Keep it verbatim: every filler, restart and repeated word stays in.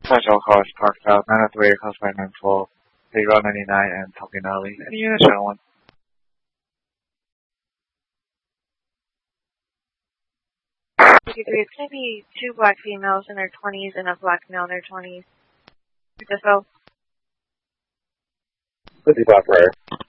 Such all cars parked out, nine oh three, close by nine four, State Road ninety-nine, and Token Alley. Any units, gentlemen? It's going to be two black females in their twenties and a black male in their twenties. Is this all? fifty-five prior.